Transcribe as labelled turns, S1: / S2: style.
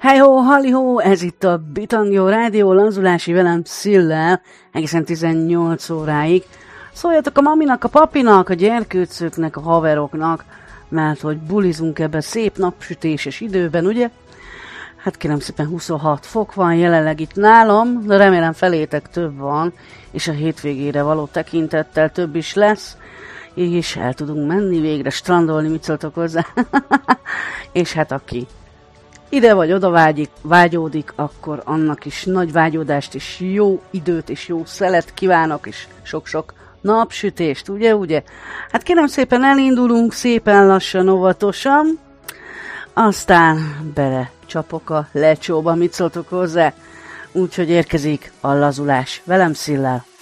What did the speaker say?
S1: Hejhó, halihó, ez itt a Bitangyó Rádió, lazulási velem Szillel, egészen 18 óráig. Szóljatok a maminak, a papinak, a gyerkőcöknek, a haveroknak, mert hogy bulizunk ebben szép napsütéses időben, ugye? Hát kérem szépen 26 fok van jelenleg itt nálam, de remélem felétek több van, és a hétvégére való tekintettel több is lesz, és el tudunk menni végre, strandolni, mit szóltok hozzá? És hát aki ide vagy oda vágyódik, akkor annak is nagy vágyódást, és jó időt, és jó szelet kívánok, és sok-sok napsütést, ugye? Hát kérem szépen elindulunk, szépen lassan, óvatosan, aztán bele csapok a lecsóba, mit szóltok hozzá? Úgyhogy érkezik a lazulás velem Szillel.